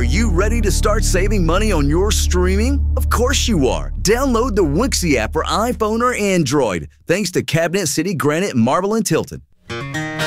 you ready to start saving money on your streaming? Of course you are. Download the Wixie app for iPhone or Android. Thanks to Cabinet City Granite Marble and Tilton.